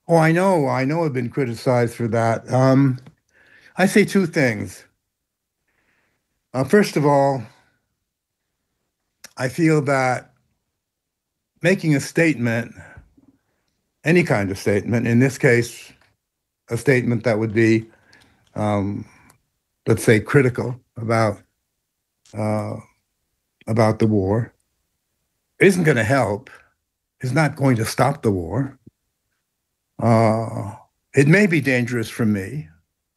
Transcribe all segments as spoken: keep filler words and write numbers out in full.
Oh, I know, I know I've been criticized for that. Um, I say two things. Uh, first of all, I feel that making a statement, any kind of statement, in this case, a statement that would be, um, let's say, critical about uh, about the war, isn't going to help. Is not going to stop the war. Uh, it may be dangerous for me,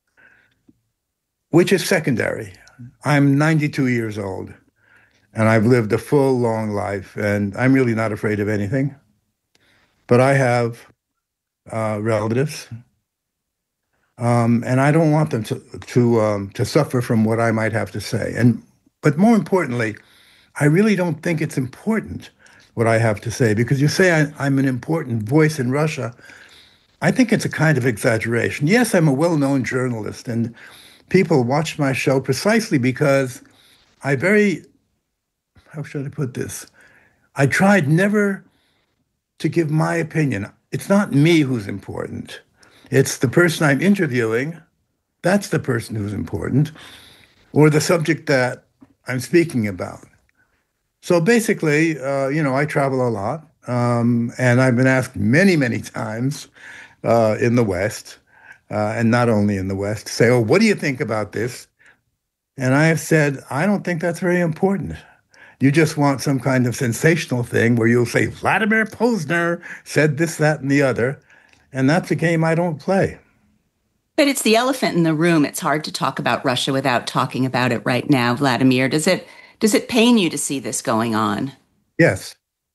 which is secondary. I'm ninety-two years old. And I've lived a full, long life, and I'm really not afraid of anything. But I have uh, relatives, um, and I don't want them to to um, to suffer from what I might have to say. And but more importantly, I really don't think it's important what I have to say because you say I, I'm an important voice in Russia. I think it's a kind of exaggeration. Yes, I'm a well-known journalist, and people watch my show precisely because I very, how should I put this? I tried never to give my opinion. It's not me who's important. It's the person I'm interviewing. That's the person who's important, or the subject that I'm speaking about. So basically, uh, you know, I travel a lot, um, and I've been asked many, many times uh, in the West, uh, and not only in the West, to say, "Oh, what do you think about this?" And I have said, "I don't think that's very important. You just want some kind of sensational thing where you'll say Vladimir Posner said this, that, and the other. And that's a game I don't play." But it's the elephant in the room. It's hard to talk about Russia without talking about it right now, Vladimir. Does it does it pain you to see this going on? Yes.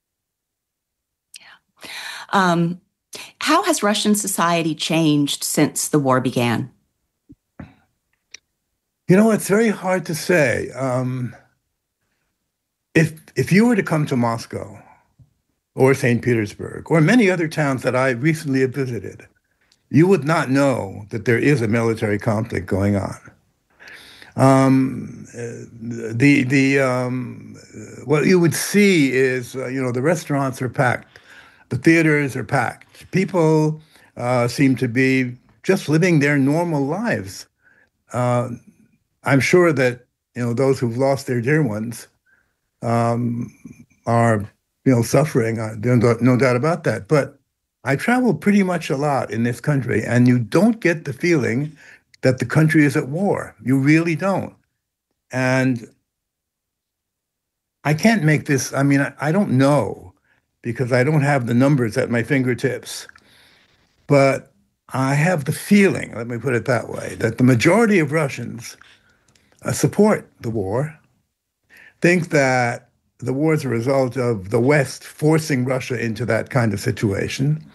Um, how has Russian society changed since the war began? You know, it's very hard to say. Um, if if you were to come to Moscow or Saint Petersburg or many other towns that I recently have visited, you would not know that there is a military conflict going on. Um, the the um, what you would see is, uh, you know, the restaurants are packed, the theaters are packed. People uh, seem to be just living their normal lives. Uh, I'm sure that you know those who've lost their dear ones um, are you know suffering. Uh, there's no no doubt about that. But I travel pretty much a lot in this country, and you don't get the feeling that the country is at war. You really don't. And I can't make this, I mean, I, I don't know because I don't have the numbers at my fingertips, but I have the feeling, let me put it that way, that the majority of Russians uh, support the war, think that the war is a result of the West forcing Russia into that kind of situation,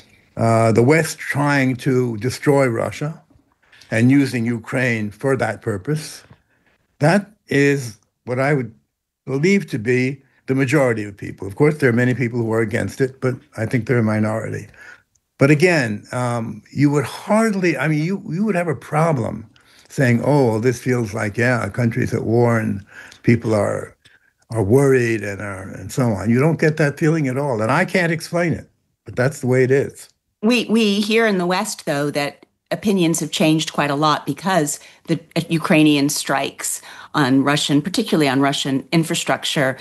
uh, the West trying to destroy Russia and using Ukraine for that purpose. That is what I would believe to be the majority of people. Of course, there are many people who are against it, but I think they're a minority. But again, um, you would hardly, I mean, you, you would have a problem saying, oh, well, this feels like, yeah, a country's at war and people are are worried and are and so on. You don't get that feeling at all. And I can't explain it, but that's the way it is. We we hear in the West though that opinions have changed quite a lot because the Ukrainian strikes on Russian, particularly on Russian infrastructure,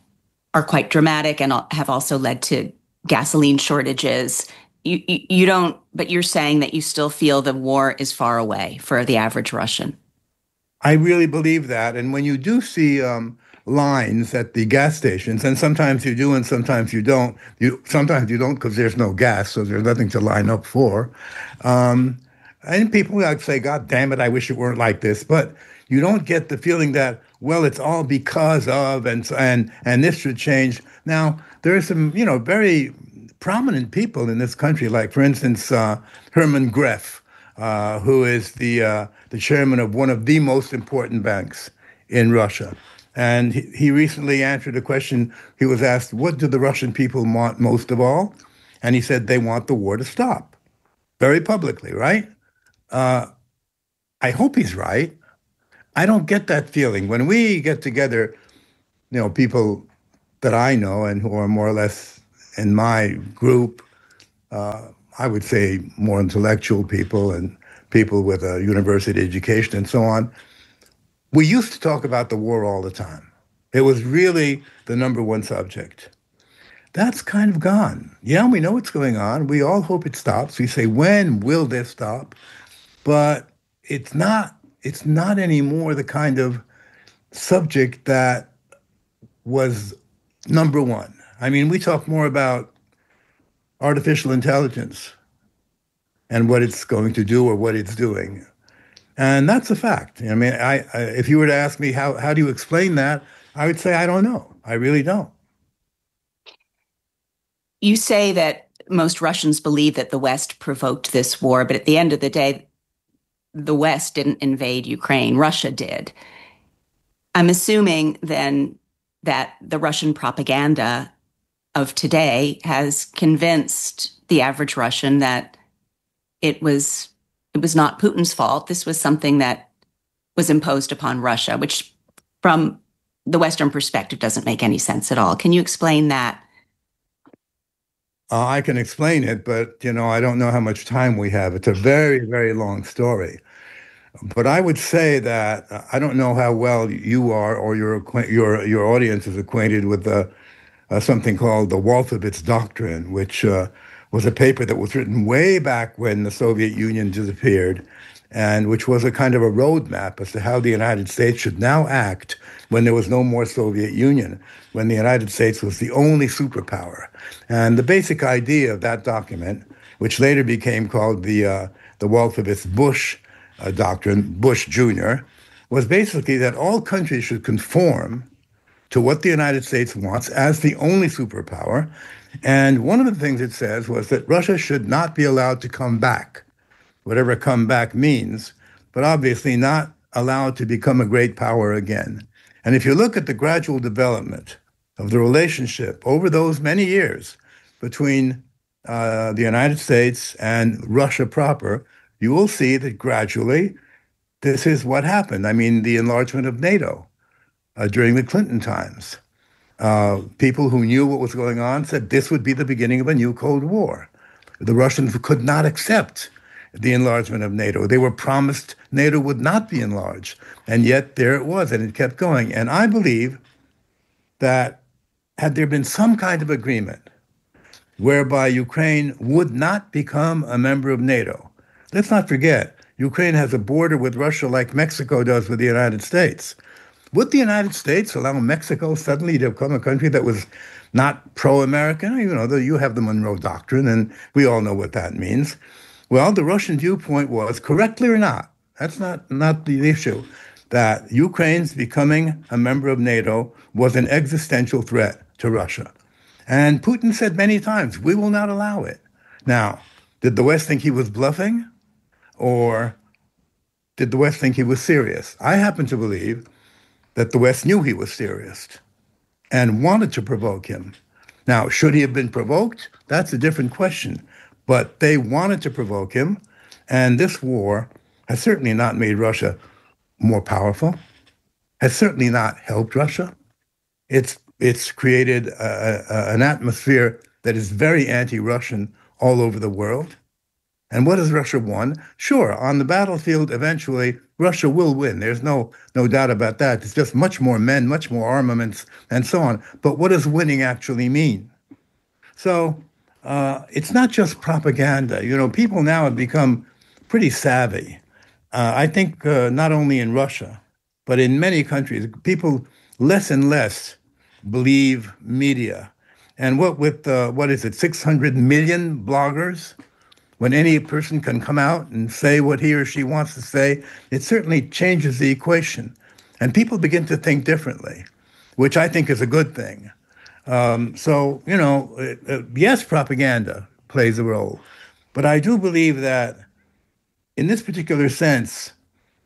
are quite dramatic and have also led to gasoline shortages. You, you, you don't, but you're saying that you still feel the war is far away for the average Russian. I really believe that. And when you do see um, lines at the gas stations, and sometimes you do and sometimes you don't, you sometimes you don't because there's no gas, so there's nothing to line up for. Um, and people like say, God damn it, I wish it weren't like this. But you don't get the feeling that, well, it's all because of and and and this should change. Now, there are some, you know, very prominent people in this country, like for instance, uh, Herman Greff, uh, who is the uh, the chairman of one of the most important banks in Russia. And he, he recently answered a question. He was asked, "What do the Russian people want most of all?" And he said, "They want the war to stop," very publicly, right? Uh, I hope he's right. I don't get that feeling when we get together. You know, people that I know and who are more or less in my group, uh, I would say, more intellectual people and people with a university education and so on, we used to talk about the war all the time. It was really the number one subject. That's kind of gone. Yeah, we know what's going on. We all hope it stops. We say, when will this stop? But it's not, it's not anymore the kind of subject that was number one. I mean, we talk more about artificial intelligence and what it's going to do or what it's doing. And that's a fact. I mean, I, I if you were to ask me how how do you explain that, I would say I don't know. I really don't. You say that most Russians believe that the West provoked this war, but at the end of the day, the West didn't invade Ukraine. Russia did. I'm assuming then that the Russian propaganda of today has convinced the average Russian that it was it was not Putin's fault. This was something that was imposed upon Russia, which from the Western perspective doesn't make any sense at all. Can you explain that? Uh, I can explain it, but you know, I don't know how much time we have. It's a very, very long story. But I would say that uh, I don't know how well you are or your acquaint- your your audience is acquainted with the uh, something called the Wolfowitz Doctrine, which uh, was a paper that was written way back when the Soviet Union disappeared, and which was a kind of a roadmap as to how the United States should now act when there was no more Soviet Union, when the United States was the only superpower. And the basic idea of that document, which later became called the uh, the Wolfowitz-Bush uh, Doctrine, Bush Junior, was basically that all countries should conform to what the United States wants as the only superpower. And one of the things it says was that Russia should not be allowed to come back, whatever come back means, but obviously not allowed to become a great power again. And if you look at the gradual development of the relationship over those many years between uh, the United States and Russia proper, you will see that gradually this is what happened. I mean, the enlargement of NATO uh, during the Clinton times. Uh, people who knew what was going on said this would be the beginning of a new Cold War. The Russians could not accept the enlargement of NATO. They were promised NATO would not be enlarged. And yet there it was, and it kept going. And I believe that had there been some kind of agreement whereby Ukraine would not become a member of NATO, let's not forget, Ukraine has a border with Russia like Mexico does with the United States. Would the United States allow Mexico suddenly to become a country that was not pro-American? You know, you have the Monroe Doctrine, and we all know what that means. Well, the Russian viewpoint was, correctly or not, that's not, not the issue, that Ukraine's becoming a member of NATO was an existential threat to Russia. And Putin said many times, we will not allow it. Now, did the West think he was bluffing? Or did the West think he was serious? I happen to believe that the West knew he was serious and wanted to provoke him. Now, should he have been provoked? That's a different question. But they wanted to provoke him, and this war has certainly not made Russia more powerful, has certainly not helped Russia. It's it's created a, a, an atmosphere that is very anti-Russian all over the world. And what has Russia won? Sure, on the battlefield, eventually, Russia will win. There's no no doubt about that. It's just much more men, much more armaments, and so on. But what does winning actually mean? So uh, it's not just propaganda. You know, people now have become pretty savvy. Uh, I think uh, not only in Russia, but in many countries, people less and less believe media. And what with, uh, what is it, six hundred million bloggers? When any person can come out and say what he or she wants to say, it certainly changes the equation. And people begin to think differently, which I think is a good thing. Um, so, you know, uh, yes, propaganda plays a role. But I do believe that in this particular sense,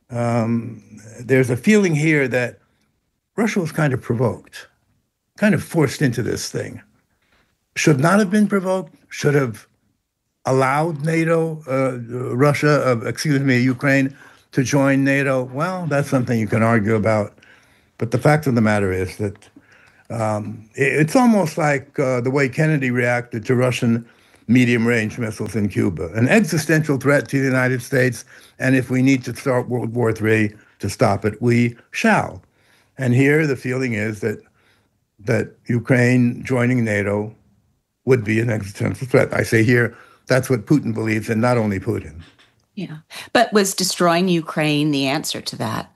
um, there's a feeling here that Russia was kind of provoked, kind of forced into this thing. Should not have been provoked, should have allowed NATO, uh, Russia, uh, excuse me, Ukraine to join NATO. Well, that's something you can argue about. But the fact of the matter is that um, it, it's almost like uh, the way Kennedy reacted to Russian medium-range missiles in Cuba, an existential threat to the United States. And if we need to start World War Three to stop it, we shall. And here the feeling is that that Ukraine joining NATO would be an existential threat. I say here, that's what Putin believes, and not only Putin. Yeah. But was destroying Ukraine the answer to that?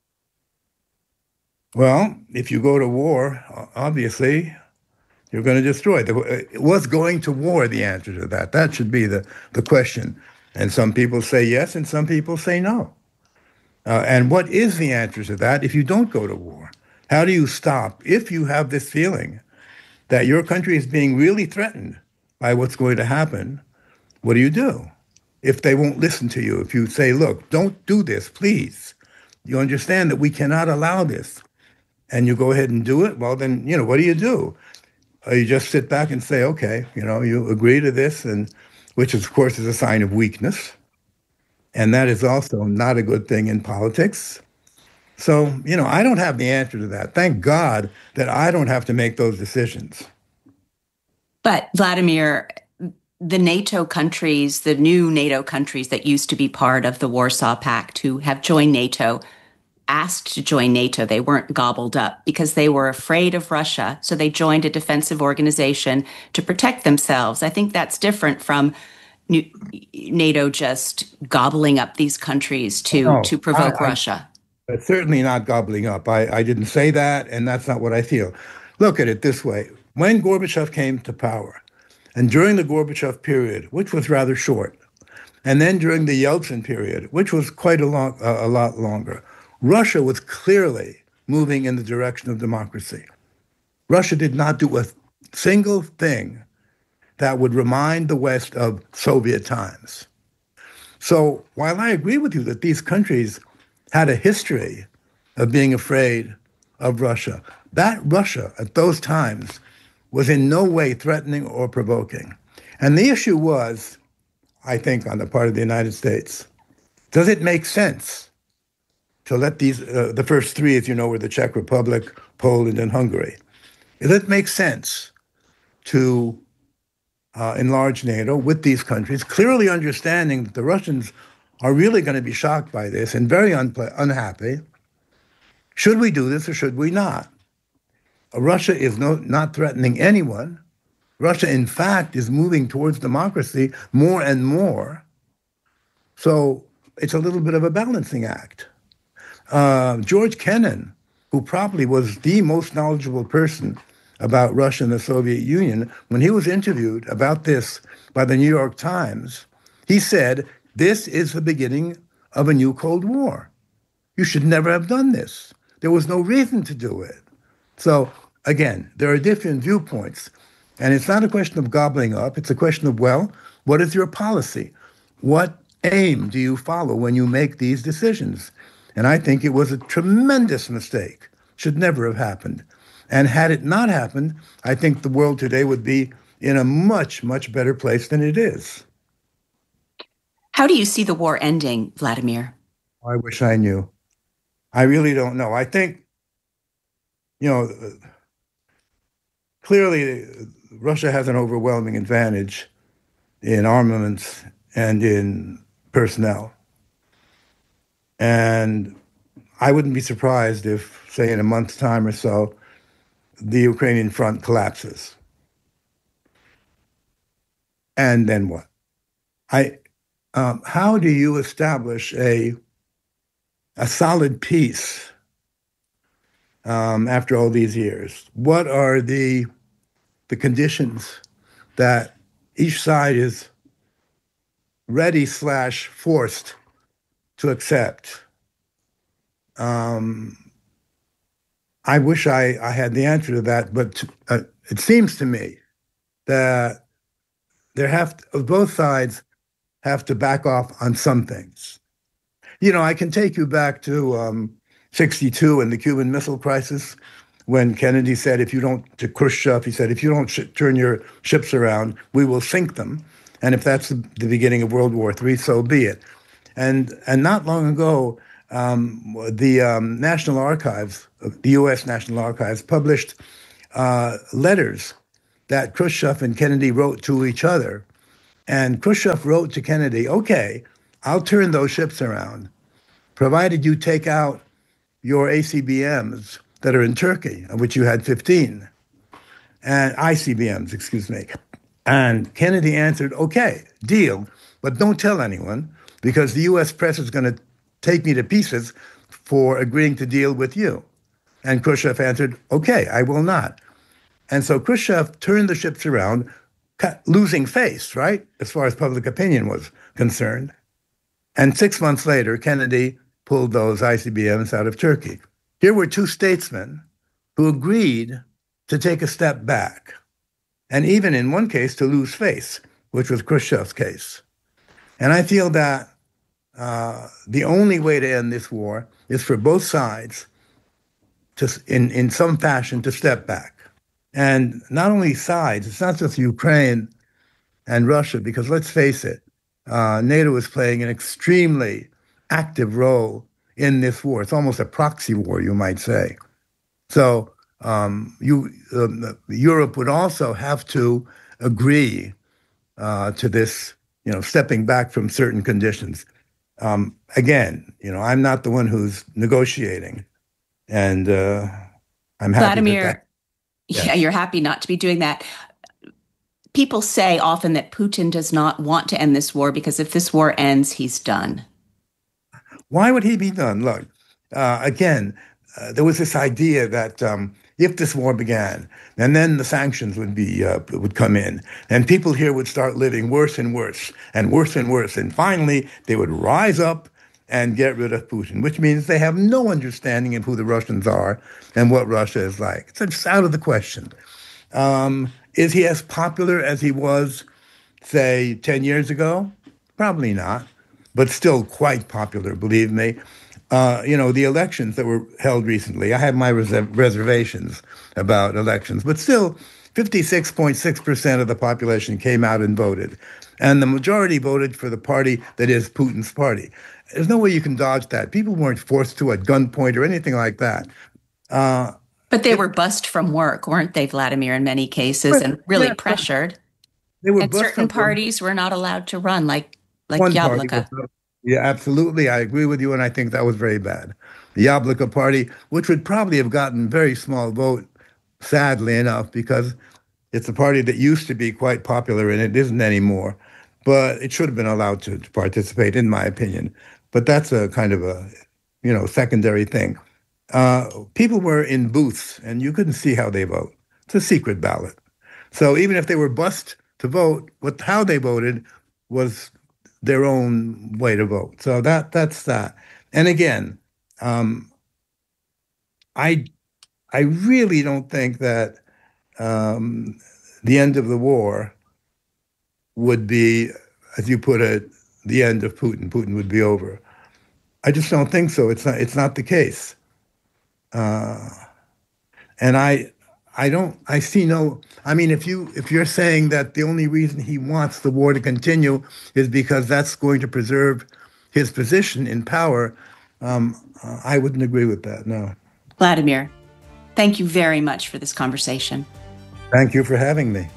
Well, if you go to war, obviously, you're going to destroy it. Was going to war the answer to that? That should be the, the question. And some people say yes, and some people say no. Uh, and what is the answer to that if you don't go to war? How do you stop if you have this feeling that your country is being really threatened by what's going to happen? What do you do? If they won't listen to you, if you say, look, don't do this, please. You understand that we cannot allow this. And you go ahead and do it, well, then, you know, what do you do? Uh, you just sit back and say, okay, you know, you agree to this, and which, is, of course, is a sign of weakness. And that is also not a good thing in politics. So, you know, I don't have the answer to that. Thank God that I don't have to make those decisions. But Vladimir, the NATO countries, the new NATO countries that used to be part of the Warsaw Pact who have joined NATO, asked to join NATO. They weren't gobbled up because they were afraid of Russia. So they joined a defensive organization to protect themselves. I think that's different from NATO just gobbling up these countries to, no, to provoke I, Russia. I, certainly not gobbling up. I, I didn't say that, and that's not what I feel. Look at it this way. When Gorbachev came to power, and during the Gorbachev period, which was rather short, and then during the Yeltsin period, which was quite a, long, uh, a lot longer, Russia was clearly moving in the direction of democracy. Russia did not do a single thing that would remind the West of Soviet times. So while I agree with you that these countries had a history of being afraid of Russia, that Russia at those times was in no way threatening or provoking. And the issue was, I think, on the part of the United States, does it make sense to let these, uh, the first three, as you know, were the Czech Republic, Poland, and Hungary. Does it make sense to uh, enlarge NATO with these countries, clearly understanding that the Russians are really going to be shocked by this and very unpla- unhappy? Should we do this or should we not? Uh, Russia is no, not threatening anyone. Russia, in fact, is moving towards democracy more and more. So it's a little bit of a balancing act. Uh, George Kennan, who probably was the most knowledgeable person about Russia and the Soviet Union, when he was interviewed about this by the New York Times, he said, this is the beginning of a new Cold War. You should never have done this. There was no reason to do it. So, again, there are different viewpoints. And it's not a question of gobbling up. It's a question of, well, what is your policy? What aim do you follow when you make these decisions? And I think it was a tremendous mistake. Should never have happened. And had it not happened, I think the world today would be in a much, much better place than it is. How do you see the war ending, Vladimir? I wish I knew. I really don't know. I think, you know, clearly Russia has an overwhelming advantage in armaments and in personnel. And I wouldn't be surprised if, say, in a month's time or so, the Ukrainian front collapses. And then what? I, um, how do you establish a, a solid peace um, after all these years? What are the, the conditions that each side is ready slash forced to accept? Um, I wish I, I had the answer to that, but uh, it seems to me that there have to, both sides have to back off on some things. You know, I can take you back to um, sixty-two and the Cuban Missile Crisis, when Kennedy said, if you don't, to Khrushchev, he said, if you don't sh- turn your ships around, we will sink them. And if that's the, the beginning of World War Three, so be it. And and not long ago, um, the um, National Archives, the U S National Archives, published uh, letters that Khrushchev and Kennedy wrote to each other, And Khrushchev wrote to Kennedy, okay, I'll turn those ships around, provided you take out your A C B Ms that are in Turkey, of which you had fifteen, and I C B Ms, excuse me. And Kennedy answered, okay, deal, but don't tell anyone, because the U S press is going to take me to pieces for agreeing to deal with you. And Khrushchev answered, okay, I will not. And so Khrushchev turned the ships around, losing face, right, as far as public opinion was concerned. And six months later, Kennedy pulled those I C B Ms out of Turkey. Here were two statesmen who agreed to take a step back, and even in one case to lose face, which was Khrushchev's case. And I feel that uh, the only way to end this war is for both sides to, in, in some fashion, to step back. And not only sides, it's not just Ukraine and Russia, because let's face it, uh, NATO is playing an extremely active role in this war. It's almost a proxy war, you might say. So um, you, um, Europe would also have to agree uh, to this, you know, stepping back from certain conditions. Um, again, you know, I'm not the one who's negotiating, and uh, I'm happy Vladimir, that that, yeah. yeah, you're happy not to be doing that. People say often that Putin does not want to end this war because if this war ends, he's done. Why would he be done? Look, uh, again, uh, there was this idea that um, if this war began, and then the sanctions would be uh, would come in, and people here would start living worse and worse, and worse and worse, and finally they would rise up and get rid of Putin, which means they have no understanding of who the Russians are and what Russia is like. It's just out of the question. Um, is he as popular as he was, say, ten years ago? Probably not, but still quite popular, believe me. Uh, you know, the elections that were held recently, I have my res- reservations about elections, but still fifty-six point six percent of the population came out and voted. And the majority voted for the party that is Putin's party. There's no way you can dodge that. People weren't forced to at gunpoint or anything like that. Uh, but they it, were bussed from work, weren't they, Vladimir, in many cases, and really yeah, pressured? They were and certain parties were not allowed to run, like like One Yabloko. Was, yeah, absolutely. I agree with you, and I think that was very bad. The Yabloko party, which would probably have gotten very small vote, sadly enough, because it's a party that used to be quite popular and it isn't anymore. But it should have been allowed to, to participate, in my opinion. But that's a kind of a, you know, secondary thing. Uh, people were in booths, and you couldn't see how they vote. It's a secret ballot. So even if they were bussed to vote, what how they voted was their own way to vote. So that that's that. And again, um, I I really don't think that um, the end of the war would be, as you put it, the end of Putin. Putin would be over. I just don't think so. It's not. It's not the case. Uh, and I, I don't. I see no. I mean, if you if you're saying that the only reason he wants the war to continue is because that's going to preserve his position in power, um, uh, I wouldn't agree with that. No. Vladimir, thank you very much for this conversation. Thank you for having me.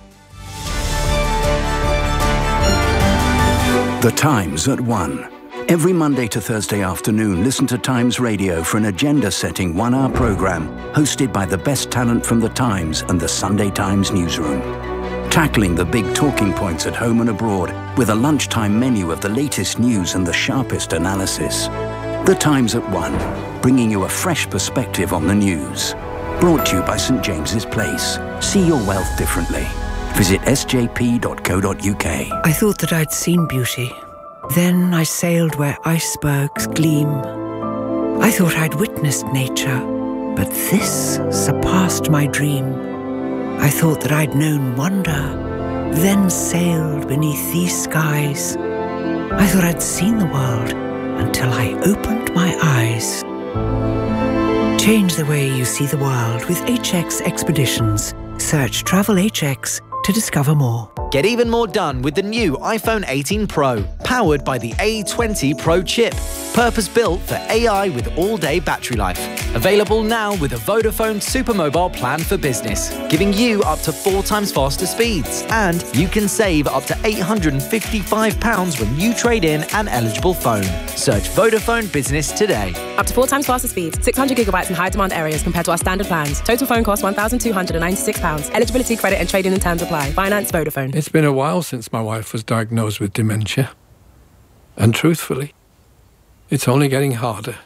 The Times at one. Every Monday to Thursday afternoon, listen to Times Radio for an agenda-setting one-hour program hosted by the best talent from The Times and the Sunday Times newsroom. Tackling the big talking points at home and abroad with a lunchtime menu of the latest news and the sharpest analysis. The Times at one, bringing you a fresh perspective on the news. Brought to you by St James's Place. See your wealth differently. Visit s j p dot co dot u k. I thought that I'd seen beauty. Then I sailed where icebergs gleam. I thought I'd witnessed nature, but this surpassed my dream. I thought that I'd known wonder, then sailed beneath these skies. I thought I'd seen the world until I opened my eyes. Change the way you see the world with H X Expeditions. Search Travel H X to discover more. Get even more done with the new iPhone eighteen Pro. powered by the A twenty Pro chip, purpose-built for A I with all-day battery life. Available now with a Vodafone Supermobile plan for business, giving you up to four times faster speeds. And you can save up to eight hundred fifty-five pounds when you trade in an eligible phone. Search Vodafone Business today. Up to four times faster speeds, six hundred gigabytes in high-demand areas compared to our standard plans. Total phone cost one thousand two hundred ninety-six pounds. Eligibility, credit and trading and terms apply. Finance Vodafone. It's been a while since my wife was diagnosed with dementia. And truthfully, it's only getting harder.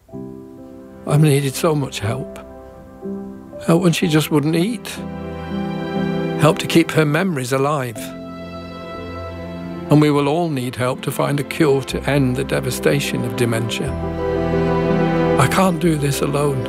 I've needed so much help. Help when she just wouldn't eat. Help to keep her memories alive. And we will all need help to find a cure to end the devastation of dementia. I can't do this alone.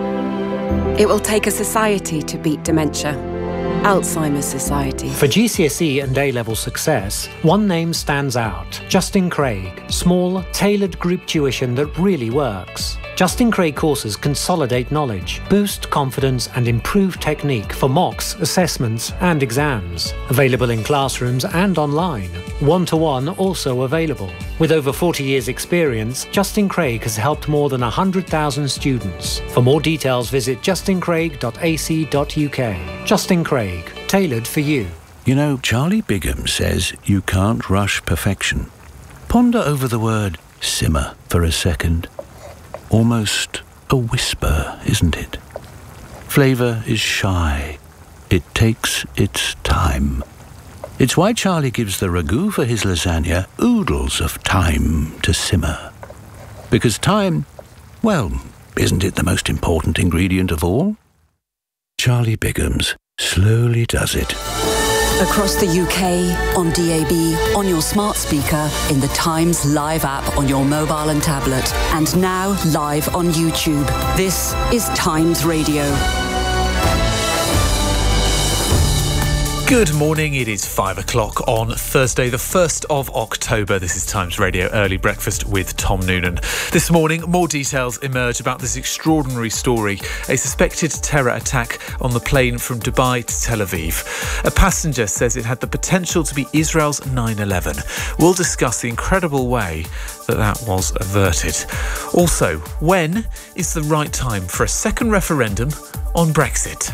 It will take a society to beat dementia. Alzheimer's Society. For G C S E and A-level success, one name stands out. Justin Craig. Small, tailored group tuition that really works. Justin Craig courses consolidate knowledge, boost confidence and improve technique for mocks, assessments and exams. Available in classrooms and online. One-to-one also available. With over forty years experience, Justin Craig has helped more than one hundred thousand students. For more details, visit justin craig dot a c dot u k. Justin Craig, tailored for you. You know, Charlie Bigham says you can't rush perfection. Ponder over the word simmer for a second. Almost a whisper, isn't it? Flavour is shy. It takes its time. It's why Charlie gives the ragu for his lasagna oodles of time to simmer. Because time, well, isn't it the most important ingredient of all? Charlie Bigham's slowly does it. Across the U K, on D A B, on your smart speaker, in the Times Live app on your mobile and tablet, and now live on YouTube. This is Times Radio. Good morning, it is five o'clock on Thursday, the first of October. This is Times Radio Early Breakfast with Tom Noonan. This morning, more details emerge about this extraordinary story, a suspected terror attack on the plane from Dubai to Tel Aviv. A passenger says it had the potential to be Israel's nine eleven. We'll discuss the incredible way that that was averted. Also, when is the right time for a second referendum on Brexit?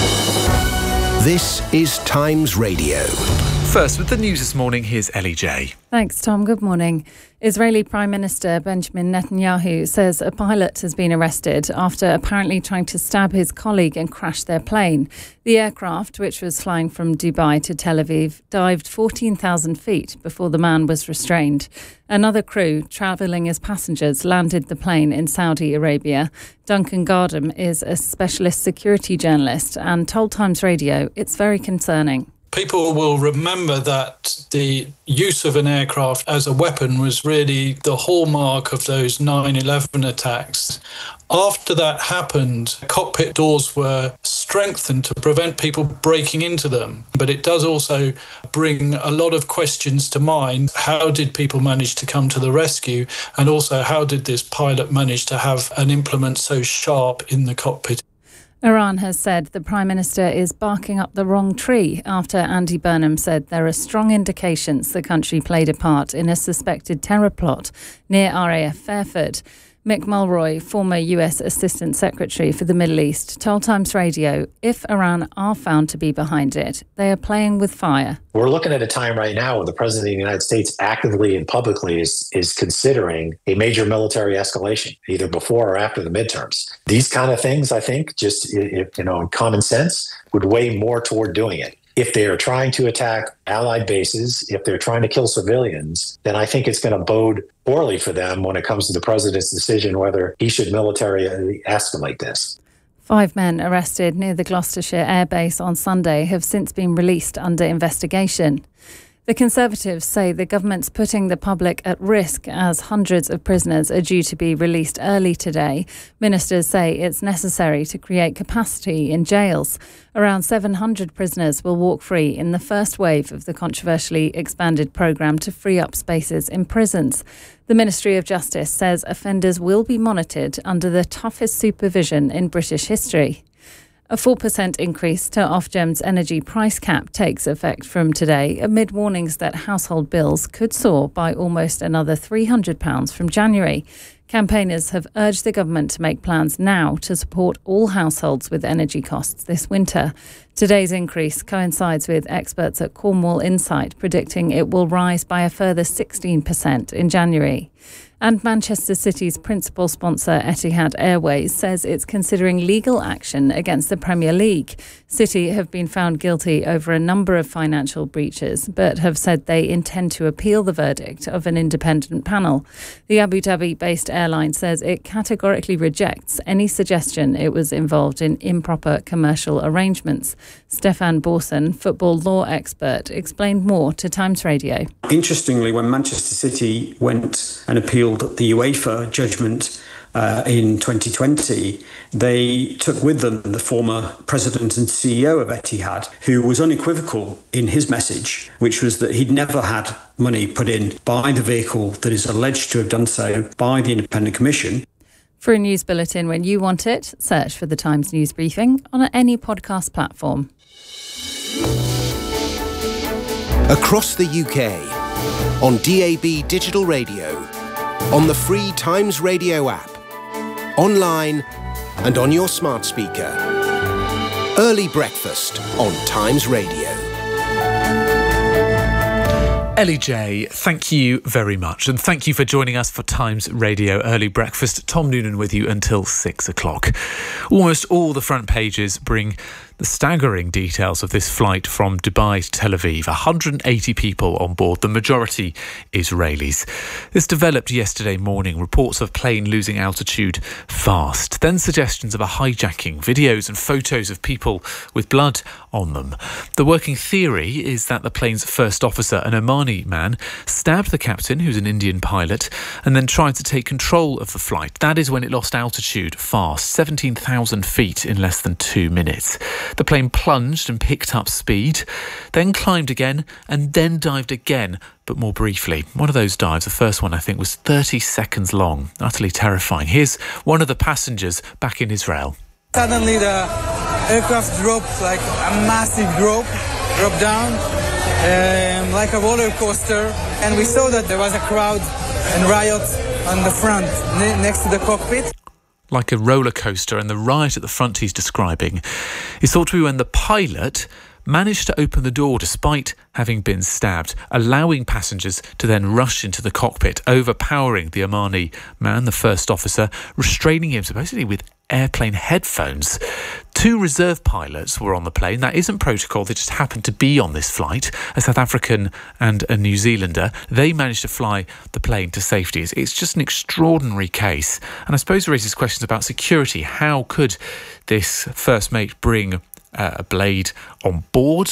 This is Times Radio. First, with the news this morning, here's Ellie J. Thanks, Tom. Good morning. Israeli Prime Minister Benjamin Netanyahu says a pilot has been arrested after apparently trying to stab his colleague and crash their plane. The aircraft, which was flying from Dubai to Tel Aviv, dived fourteen thousand feet before the man was restrained. Another crew, travelling as passengers, landed the plane in Saudi Arabia. Duncan Gardam is a specialist security journalist and told Times Radio it's very concerning. People will remember that the use of an aircraft as a weapon was really the hallmark of those nine eleven attacks. After that happened, cockpit doors were strengthened to prevent people breaking into them. But it does also bring a lot of questions to mind. How did people manage to come to the rescue? And also, how did this pilot manage to have an implement so sharp in the cockpit? Iran has said the Prime Minister is barking up the wrong tree after Andy Burnham said there are strong indications the country played a part in a suspected terror plot near R A F Fairford. Mick Mulroy, former U S Assistant Secretary for the Middle East, told Times Radio if Iran are found to be behind it, they are playing with fire. We're looking at a time right now where the President of the United States actively and publicly is, is considering a major military escalation, either before or after the midterms. These kind of things, I think, just, you know, in common sense, would weigh more toward doing it. If they are trying to attack Allied bases, if they're trying to kill civilians, then I think it's going to bode poorly for them when it comes to the president's decision whether he should militarily escalate this. Five men arrested near the Gloucestershire Air Base on Sunday have since been released under investigation. The Conservatives say the government's putting the public at risk as hundreds of prisoners are due to be released early today. Ministers say it's necessary to create capacity in jails. Around seven hundred prisoners will walk free in the first wave of the controversially expanded programme to free up spaces in prisons. The Ministry of Justice says offenders will be monitored under the toughest supervision in British history. A four percent increase to Ofgem's energy price cap takes effect from today, amid warnings that household bills could soar by almost another three hundred pounds from January. Campaigners have urged the government to make plans now to support all households with energy costs this winter. Today's increase coincides with experts at Cornwall Insight predicting it will rise by a further sixteen percent in January. And Manchester City's principal sponsor, Etihad Airways, says it's considering legal action against the Premier League. City have been found guilty over a number of financial breaches, but have said they intend to appeal the verdict of an independent panel. The Abu Dhabi-based airline says it categorically rejects any suggestion it was involved in improper commercial arrangements. Stefan Borson, football law expert, explained more to Times Radio. Interestingly, when Manchester City went and appealed the UEFA judgment uh, in twenty twenty, they took with them the former president and C E O of Etihad, who was unequivocal in his message, which was that he'd never had money put in by the vehicle that is alleged to have done so by the Independent Commission. For a news bulletin when you want it, search for the Times News Briefing on any podcast platform. Across the U K, on D A B digital radio, on the free Times Radio app, online and on your smart speaker. Early Breakfast on Times Radio. Ellie J, thank you very much. And thank you for joining us for Times Radio Early Breakfast. Tom Noonan with you until six o'clock. Almost all the front pages bring the staggering details of this flight from Dubai to Tel Aviv. one hundred eighty people on board, the majority Israelis. This developed yesterday morning. Reports of plane losing altitude fast. Then suggestions of a hijacking, videos and photos of people with blood on them. The working theory is that the plane's first officer, an Omani man, stabbed the captain, who's an Indian pilot, and then tried to take control of the flight. That is when it lost altitude fast, seventeen thousand feet in less than two minutes. The plane plunged and picked up speed, then climbed again and then dived again, but more briefly. One of those dives, the first one I think, was thirty seconds long. Utterly terrifying. Here's one of the passengers back in Israel. Suddenly the aircraft dropped like a massive drop, dropped down um, like a roller coaster, and we saw that there was a crowd and riot on the front ne- next to the cockpit. Like a roller coaster, and the riot at the front he's describing is thought to be when the pilot managed to open the door despite having been stabbed, allowing passengers to then rush into the cockpit, overpowering the Omani man, the first officer, restraining him supposedly with airplane headphones. Two reserve pilots were on the plane. That isn't protocol. They just happened to be on this flight, a South African and a New Zealander. They managed to fly the plane to safety. It's, it's just an extraordinary case. And I suppose it raises questions about security. How could this first mate bring uh, a blade on board?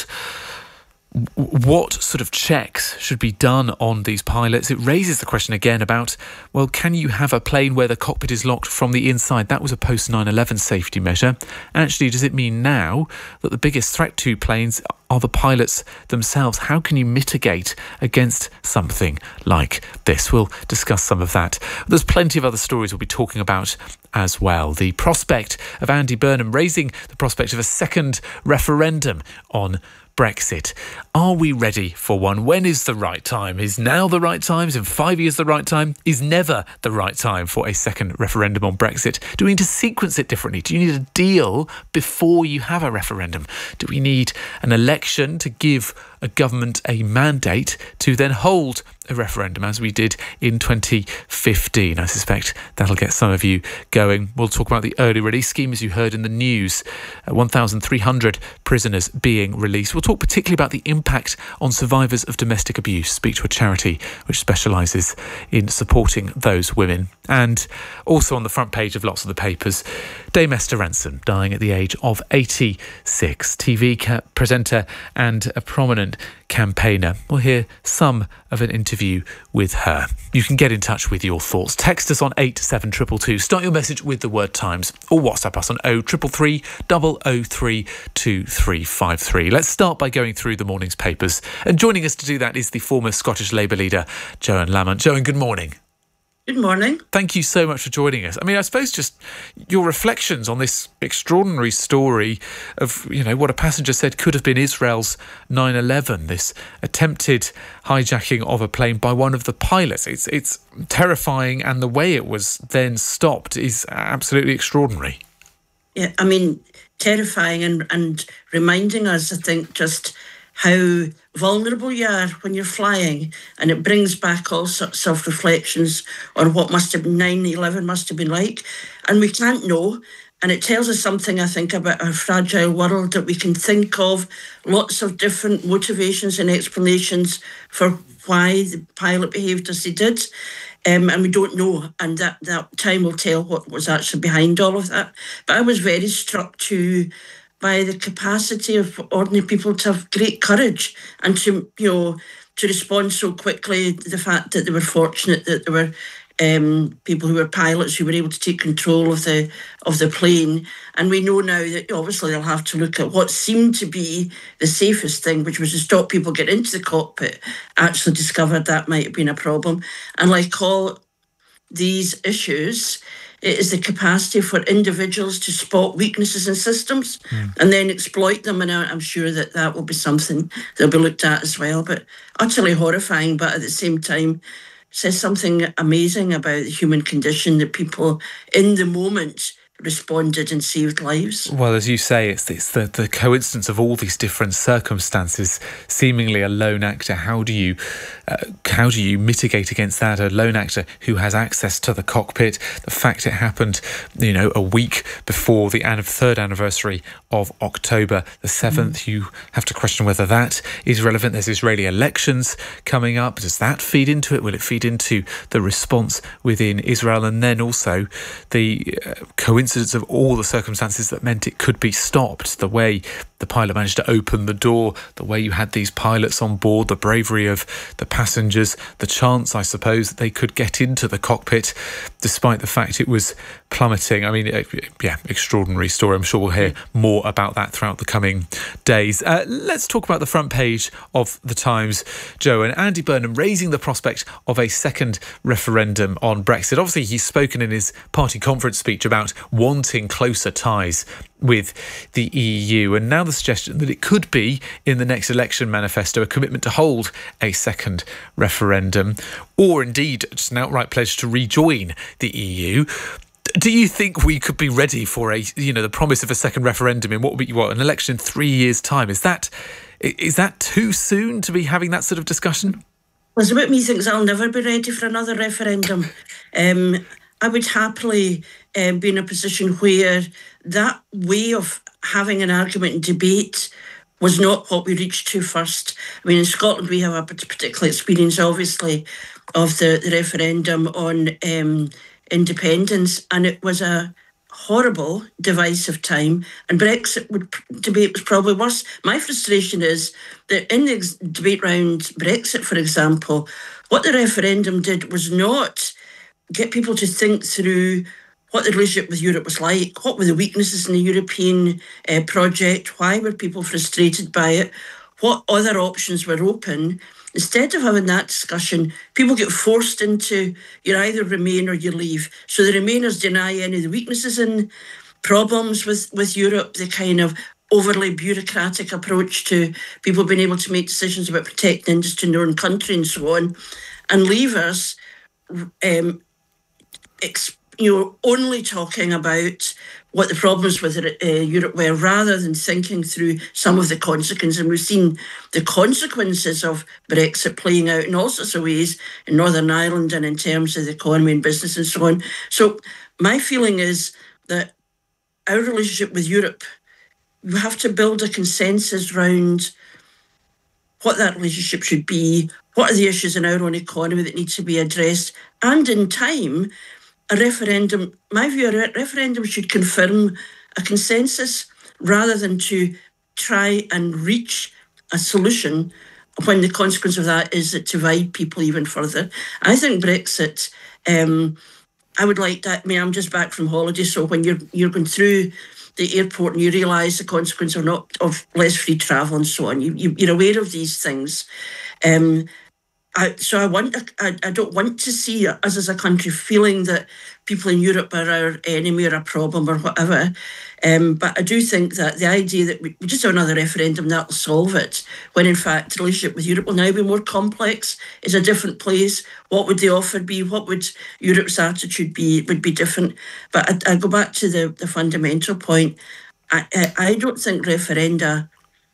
What sort of checks should be done on these pilots? It raises the question again about, well, can you have a plane where the cockpit is locked from the inside? That was a post nine eleven safety measure. Actually, does it mean now that the biggest threat to planes are the pilots themselves? How can you mitigate against something like this? We'll discuss some of that. There's plenty of other stories we'll be talking about as well. The prospect of Andy Burnham raising the prospect of a second referendum on Brexit. Are we ready for one? When is the right time? Is now the right time? Is in five years the right time? Is never the right time for a second referendum on Brexit? Do we need to sequence it differently? Do you need a deal before you have a referendum? Do we need an election to give a government a mandate to then hold a referendum, as we did in twenty fifteen? I suspect that'll get some of you going. We'll talk about the early release scheme, as you heard in the news. Uh, one thousand three hundred prisoners being released. We'll talk particularly about the impact on survivors of domestic abuse. Speak to a charity which specialises in supporting those women. And also on the front page of lots of the papers, Dame Esther Rantzen, dying at the age of eighty-six. T V ca- presenter and a prominent campaigner. We'll hear some of an interview with her. You can get in touch with your thoughts. Text us on eight seven two two two. Start your message with the word Times, or WhatsApp us on oh three three three, oh oh three, two three five three. Let's start by going through the morning's papers. And joining us to do that is the former Scottish Labour leader, Joan Lamont. Joan, good morning. Good morning. Thank you so much for joining us. I mean, I suppose just your reflections on this extraordinary story of, you know, what a passenger said could have been Israel's nine eleven, this attempted hijacking of a plane by one of the pilots. It's it's terrifying, and the way it was then stopped is absolutely extraordinary. Yeah, I mean, terrifying and, and reminding us, I think, just how vulnerable you are when you're flying, and it brings back all sorts of reflections on what must have been nine eleven must have been like, and we can't know, and it tells us something, I think, about our fragile world, that we can think of lots of different motivations and explanations for why the pilot behaved as he did, um, and we don't know, and that, that time will tell what was actually behind all of that. But I was very struck too by the capacity of ordinary people to have great courage and to, you know, to respond so quickly. The fact that they were fortunate that there were um, people who were pilots who were able to take control of the of the plane. And we know now that obviously they'll have to look at what seemed to be the safest thing, which was to stop people getting into the cockpit, actually discovered that might have been a problem. And like all these issues, it is the capacity for individuals to spot weaknesses in systems mm. and then exploit them. And I'm sure that that will be something that'll be looked at as well. But utterly horrifying, but at the same time, says something amazing about the human condition, that people in the moment responded and saved lives. Well, as you say, it's, it's the, the coincidence of all these different circumstances, seemingly a lone actor. How do you uh, how do you mitigate against that? A lone actor who has access to the cockpit, the fact it happened, you know, a week before the third anniversary of October the seventh, mm. you have to question whether that is relevant. There's Israeli elections coming up. Does that feed into it? Will it feed into the response within Israel? And then also the uh, coincidence of all the circumstances that meant it could be stopped, the way the pilot managed to open the door, the way you had these pilots on board, the bravery of the passengers, the chance, I suppose, that they could get into the cockpit despite the fact it was plummeting. I mean, yeah, extraordinary story. I'm sure we'll hear more about that throughout the coming days. Uh, let's talk about the front page of the Times, Joe, and Andy Burnham raising the prospect of a second referendum on Brexit. Obviously, he's spoken in his party conference speech about wanting closer ties with the E U, and now the suggestion that it could be in the next election manifesto a commitment to hold a second referendum, or indeed just an outright pledge to rejoin the E U. Do you think we could be ready for a, you know, the promise of a second referendum in what will be what an election in three years' time? Is that is that too soon to be having that sort of discussion? Well, it's about me thinks I'll never be ready for another referendum. Um, I would happily um, be in a position where that way of having an argument and debate was not what we reached to first. I mean, in Scotland, we have a particular experience, obviously, of the, the referendum on um, independence, and it was a horrible, divisive time, and Brexit would, debate was probably worse. My frustration is that in the ex- debate around Brexit, for example, what the referendum did was not get people to think through what the relationship with Europe was like, what were the weaknesses in the European uh, project, why were people frustrated by it, what other options were open. Instead of having that discussion, people get forced into you either remain or you leave. So the Remainers deny any of the weaknesses and problems with, with Europe, the kind of overly bureaucratic approach to people being able to make decisions about protecting industry in their own country and so on, and leave us um, ex- you know, only talking about what the problems with uh, Europe were, rather than thinking through some of the consequences. And we've seen the consequences of Brexit playing out in all sorts of ways in Northern Ireland and in terms of the economy and business and so on. So my feeling is that our relationship with Europe, we have to build a consensus around what that relationship should be, what are the issues in our own economy that need to be addressed, and in time, a referendum, my view, a referendum should confirm a consensus rather than to try and reach a solution when the consequence of that is that to divide people even further. I think Brexit, um, I would like that. I mean, I'm just back from holiday, so when you're you're going through the airport and you realise the consequence of not of less free travel and so on, you, you, you're aware of these things. Um, I, so I want. I, I don't want to see us as a country feeling that people in Europe are our enemy or a problem or whatever. Um, but I do think that the idea that we just have another referendum that will solve it, when in fact the relationship with Europe will now be more complex, is a different place. What would the offer be? What would Europe's attitude be? Would be different. But I, I go back to the, the fundamental point. I, I, I don't think referenda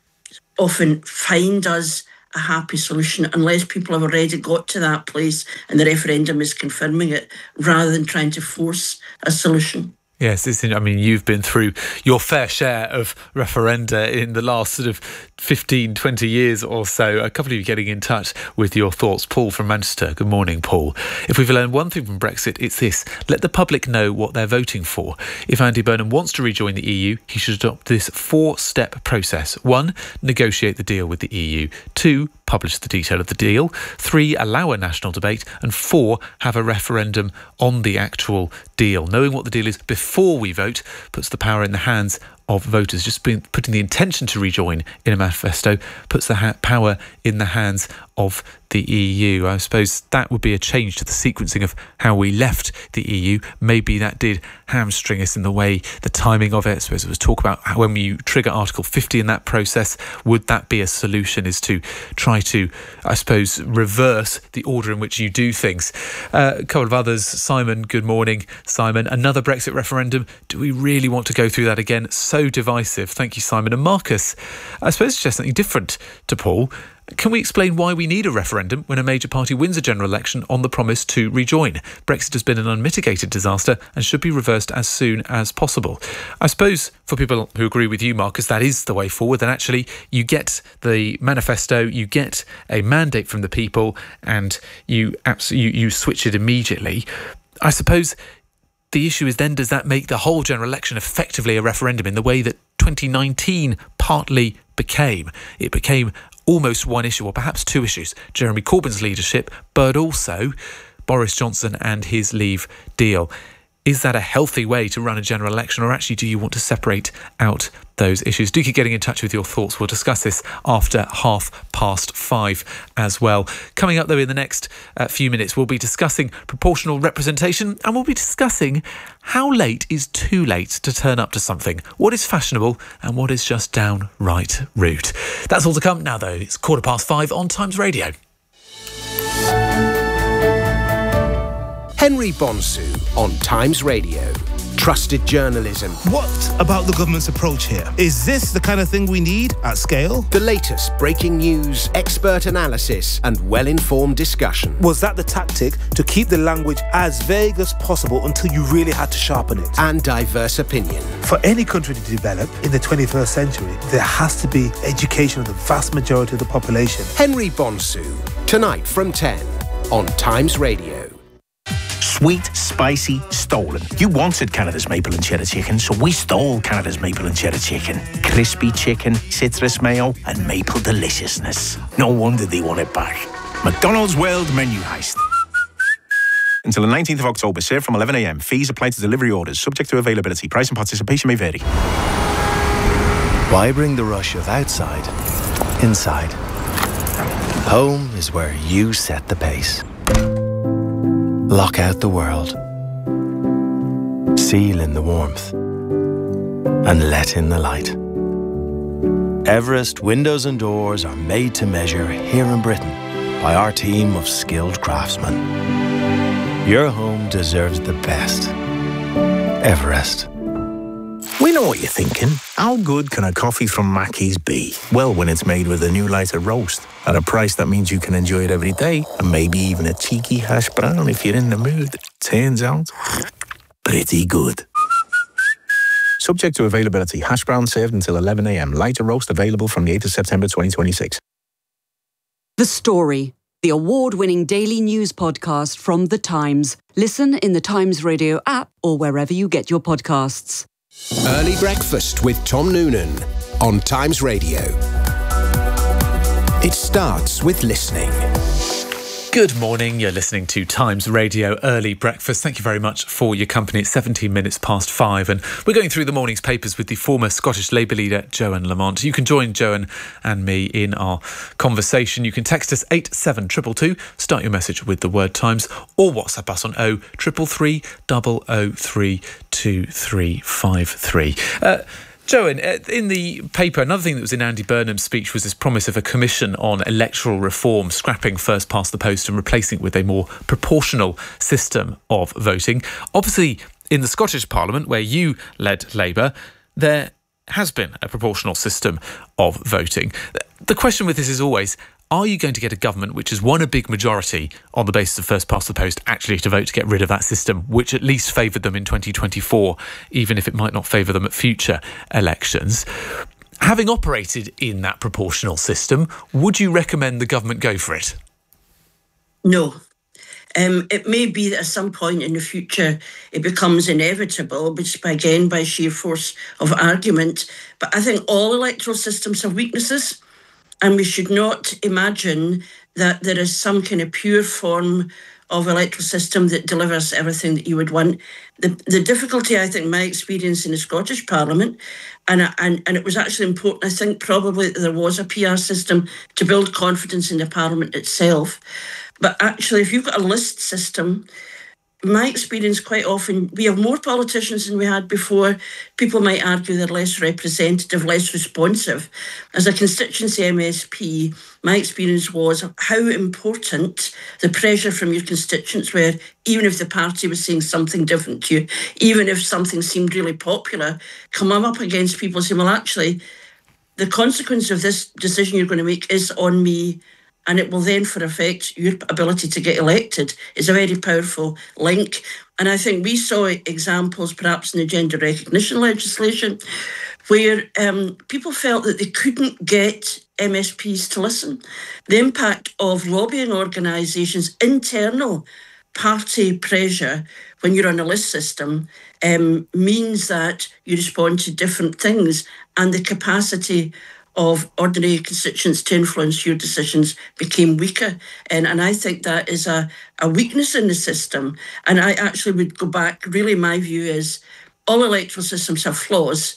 often find us a happy solution unless people have already got to that place and the referendum is confirming it, rather than trying to force a solution. Yes, it's, I mean, you've been through your fair share of referenda in the last sort of fifteen, twenty years or so. A couple of you getting in touch with your thoughts. Paul from Manchester. Good morning, Paul. If we've learned one thing from Brexit, it's this. Let the public know what they're voting for. If Andy Burnham wants to rejoin the E U, he should adopt this four-step process. One, negotiate the deal with the E U. Two, publish the detail of the deal. Three, allow a national debate. And four, have a referendum on the actual deal. Knowing what the deal is before we vote puts the power in the hands of voters. Just being, putting the intention to rejoin in a manifesto puts the ha- power in the hands of the E U. I suppose that would be a change to the sequencing of how we left the E U. Maybe that did hamstring us in the way, the timing of it. I suppose it was talk about how when you trigger Article fifty in that process, would that be a solution, is to try to, I suppose, reverse the order in which you do things. Uh, a couple of others. Simon, good morning. Simon, another Brexit referendum. Do we really want to go through that again? So divisive. Thank you, Simon. And Marcus, I suppose it's just something different to Paul. Can we explain why we need a referendum when a major party wins a general election on the promise to rejoin? Brexit has been an unmitigated disaster and should be reversed as soon as possible. I suppose for people who agree with you, Marcus, that is the way forward. That actually you get the manifesto, you get a mandate from the people, and you absolutely you, you switch it immediately. I suppose the issue is then, does that make the whole general election effectively a referendum in the way that twenty nineteen partly became? It became almost one issue, or perhaps two issues. Jeremy Corbyn's leadership, but also Boris Johnson and his Leave deal. Is that a healthy way to run a general election, or actually do you want to separate out those issues? Do keep getting in touch with your thoughts. We'll discuss this after half past five as well. Coming up, though, in the next uh, few minutes, we'll be discussing proportional representation, and we'll be discussing how late is too late to turn up to something. What is fashionable and what is just downright rude? That's all to come now, though. It's quarter past five on Times Radio. Henry Bonsu on Times Radio. Trusted journalism. What about the government's approach here? Is this the kind of thing we need at scale? The latest breaking news, expert analysis, and well-informed discussion. Was that the tactic to keep the language as vague as possible until you really had to sharpen it? And diverse opinion. For any country to develop in the twenty-first century, there has to be education of the vast majority of the population. Henry Bonsu, tonight from ten on Times Radio. Sweet, spicy, stolen. You wanted Canada's maple and cheddar chicken, so we stole Canada's maple and cheddar chicken. Crispy chicken, citrus mayo, and maple deliciousness. No wonder they want it back. McDonald's World Menu Heist. Until the nineteenth of October, served from eleven a.m. Fees apply to delivery orders, subject to availability. Price and participation may vary. Why bring the rush of outside inside? Home is where you set the pace. Lock out the world. Seal in the warmth. And let in the light. Everest windows and doors are made to measure here in Britain by our team of skilled craftsmen. Your home deserves the best. Everest. We know what you're thinking. How good can a coffee from Mackey's be? Well, when it's made with a new lighter roast at a price that means you can enjoy it every day, and maybe even a cheeky hash brown if you're in the mood. Turns out, pretty good. Subject to availability. Hash brown served until eleven a.m. Lighter roast available from the eighth of September twenty twenty-six. The Story, the award-winning daily news podcast from The Times. Listen in the Times Radio app or wherever you get your podcasts. Early Breakfast with Tom Noonan on Times Radio. It starts with listening. Good morning. You're listening to Times Radio Early Breakfast. Thank you very much for your company. It's seventeen minutes past five, and we're going through the morning's papers with the former Scottish Labour leader, Joan Lamont. You can join Joan and me in our conversation. You can text us eight seven two two two, start your message with the word Times, or WhatsApp us on oh three three three, oh oh three, two three five three. Uh, Joan, in the paper, another thing that was in Andy Burnham's speech was this promise of a commission on electoral reform, scrapping first past the post and replacing it with a more proportional system of voting. Obviously, in the Scottish Parliament, where you led Labour, there has been a proportional system of voting. The question with this is always, are you going to get a government which has won a big majority on the basis of first past the post actually to vote to get rid of that system, which at least favoured them in twenty twenty-four, even if it might not favour them at future elections? Having operated in that proportional system, would you recommend the government go for it? No. Um, it may be that at some point in the future it becomes inevitable, which again by sheer force of argument. But I think all electoral systems have weaknesses. And we should not imagine that there is some kind of pure form of electoral system that delivers everything that you would want. The the difficulty, I think, my experience in the Scottish Parliament, and, and, and it was actually important, I think probably that there was a P R system to build confidence in the Parliament itself. But actually, if you've got a list system, my experience quite often, we have more politicians than we had before. People might argue they're less representative, less responsive. As a constituency M S P, my experience was how important the pressure from your constituents were, even if the party was saying something different to you, even if something seemed really popular, come up against people saying, well, actually, the consequence of this decision you're going to make is on me, and it will then for affect your ability to get elected, is a very powerful link. And I think we saw examples perhaps in the gender recognition legislation where um, people felt that they couldn't get M S Ps to listen. The impact of lobbying organisations, internal party pressure when you're on a list system um, means that you respond to different things, and the capacity of ordinary constituents to influence your decisions became weaker. And, and I think that is a, a weakness in the system. And I actually would go back, really my view is all electoral systems have flaws.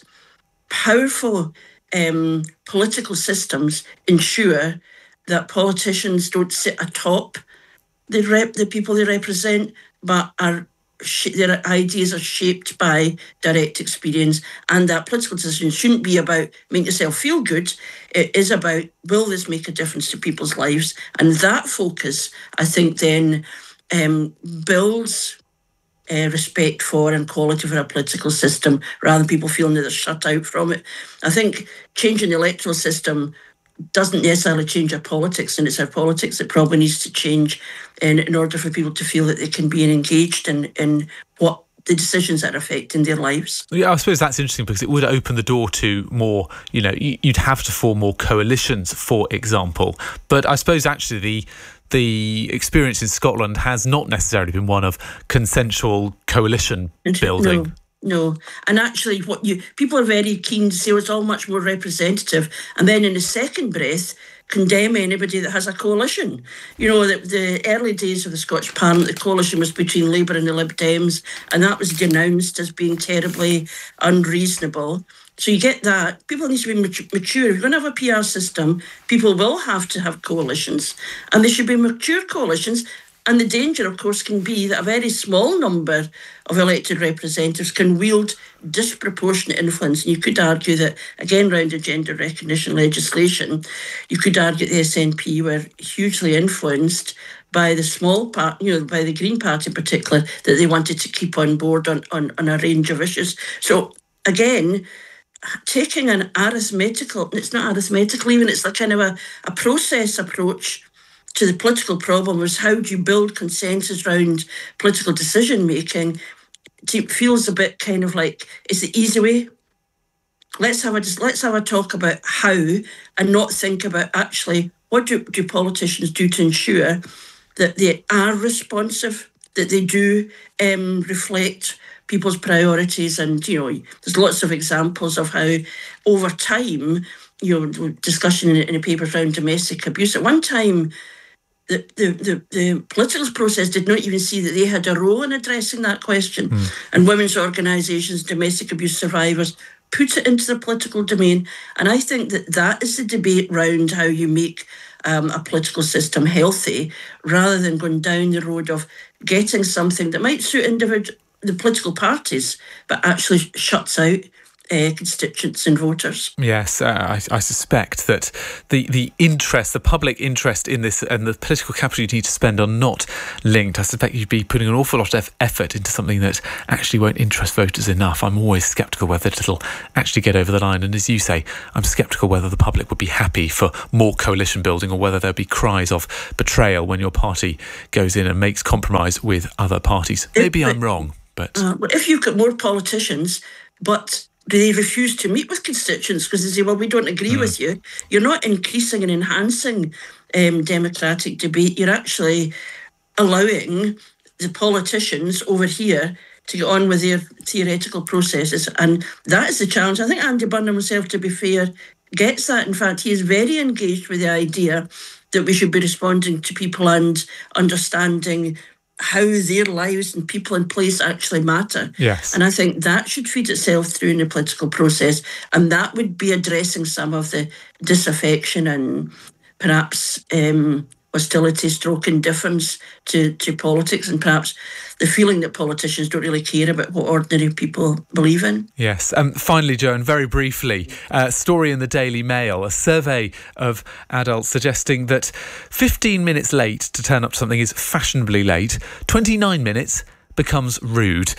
Powerful um, political systems ensure that politicians don't sit atop the, rep, the people they represent, but are their ideas are shaped by direct experience, and that political decision shouldn't be about making yourself feel good. It is about, will this make a difference to people's lives? And that focus, I think, then um, builds uh, respect for and quality for a political system, rather than people feeling that they're shut out from it. I think changing the electoral system doesn't necessarily change our politics, and it's our politics that probably needs to change in, in order for people to feel that they can be engaged in, in what the decisions that are affecting their lives. Yeah, I suppose that's interesting because it would open the door to more, you know, you'd have to form more coalitions, for example. But I suppose actually the the experience in Scotland has not necessarily been one of consensual coalition building. No. No, and actually what you people are very keen to say, oh, it's all much more representative, and then in the second breath condemn anybody that has a coalition. You know, the, the early days of the Scottish Parliament, the coalition was between Labour and the Lib Dems, and that was denounced as being terribly unreasonable. So you get that. People need to be mature. If you're going to have a P R system, people will have to have coalitions, and they should be mature coalitions. And the danger, of course, can be that a very small number of elected representatives can wield disproportionate influence. And you could argue that, again, around the gender recognition legislation, you could argue that the S N P were hugely influenced by the small part, you know, by the Green Party in particular, that they wanted to keep on board on, on, on a range of issues. So, again, taking an arithmetical, it's not arithmetical even, it's a kind of a, a process approach to the political problem is how do you build consensus around political decision making. It feels a bit kind of like it's the easy way. Let's have a just let's have a talk about how, and not think about actually what do, do politicians do to ensure that they are responsive, that they do um, reflect people's priorities. And you know, there's lots of examples of how over time, you know, discussion in, in the papers around domestic abuse. At one time, the, the, the, the political process did not even see that they had a role in addressing that question. Mm. And women's organisations, domestic abuse survivors, put it into the political domain. And I think that that is the debate round how you make um, a political system healthy, rather than going down the road of getting something that might suit individual the political parties, but actually shuts out Uh, constituents and voters. Yes, uh, I, I suspect that the, the interest, the public interest in this and the political capital you need to spend are not linked. I suspect you'd be putting an awful lot of effort into something that actually won't interest voters enough. I'm always sceptical whether it'll actually get over the line. And as you say, I'm sceptical whether the public would be happy for more coalition building, or whether there'll be cries of betrayal when your party goes in and makes compromise with other parties. Maybe if, I'm wrong, but... Uh, if you've got more politicians, but they refuse to meet with constituents because they say, well, we don't agree mm. with you, you're not increasing and enhancing um, democratic debate. You're actually allowing the politicians over here to get on with their theoretical processes. And that is the challenge. I think Andy Burnham himself, to be fair, gets that. In fact, he is very engaged with the idea that we should be responding to people and understanding how their lives and people in place actually matter. Yes. And I think that should feed itself through in the political process. And that would be addressing some of the disaffection and perhaps um, hostility, stroke indifference to, to politics, and perhaps the feeling that politicians don't really care about what ordinary people believe in. Yes. Um, finally, Joan, very briefly, a uh, story in the Daily Mail, a survey of adults suggesting that fifteen minutes late to turn up to something is fashionably late. twenty-nine minutes becomes rude.